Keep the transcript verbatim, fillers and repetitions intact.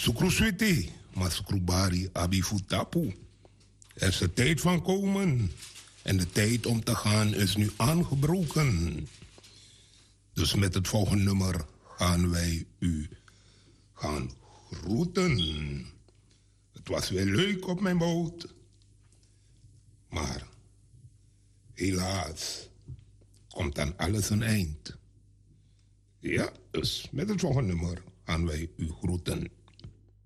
Sukruswiti, maar sukrubari abifutapu. Er is de tijd van komen. En de tijd om te gaan is nu aangebroken. Dus met het volgende nummer gaan wij u gaan groeten. Het was weer leuk op mijn boot. Maar helaas komt aan alles een eind. Ja, dus met het volgende nummer gaan wij u groeten.